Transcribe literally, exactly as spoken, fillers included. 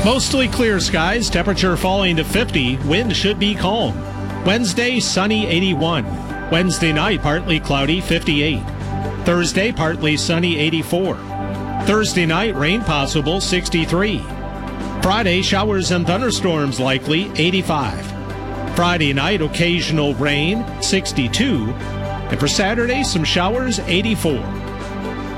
Mostly clear skies, temperature falling to fifty, wind should be calm. Wednesday, sunny, eighty-one. Wednesday night, partly cloudy, fifty-eight. Thursday, partly sunny, eighty-four. Thursday night, rain possible, sixty-three. Friday, showers and thunderstorms likely, eighty-five. Friday night, occasional rain, sixty-two. And for Saturday, some showers, eighty-four.